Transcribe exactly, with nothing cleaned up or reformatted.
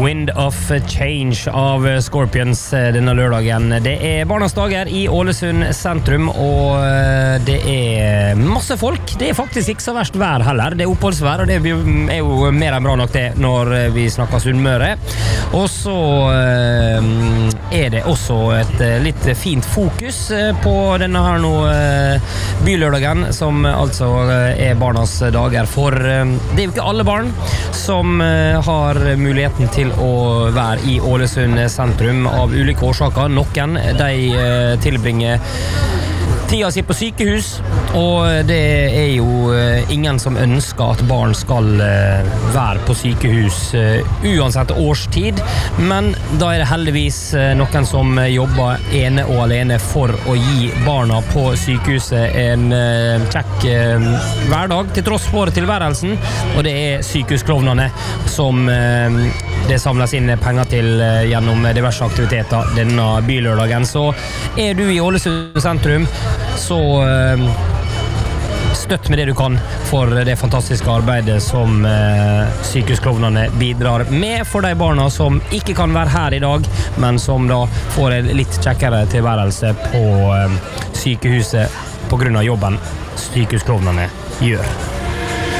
Wind of Change av Scorpions denne lørdagen. Det er barnas dager i Ålesund sentrum, og det er masse folk. Det er faktisk ikke så verst vær heller. Det er oppholdsvær, og det er jo mer enn bra nok det når vi snakker Sunnmøre. Og så er det også et litt fint fokus på denne her nå bylørdagen, som altså er barnas dager. For det er jo ikke alle barn som har muligheten til å være i Ålesund sentrum av ulike årsaker. Noen, de tilbringer tida si på sykehus, og det er jo ingen som ønsker at barn skal være på sykehus uansett årstid, men da er det heldigvis noen som jobber ene og alene for å gi barna på sykehuset en kjekk hverdag til tross for tilværelsen, og det er sykehusklovnene som det samles inn penger til gjennom diverse aktiviteter denne bylørdagen. Så er du i Ålesund sentrum, så støtt med det du kan for det fantastiske arbeidet som sykehusklovnene bidrar med for de barna som ikke kan være her i dag, men som da får en litt kjekkere tilværelse på sykehuset på grunn av jobben sykehusklovnene gjør.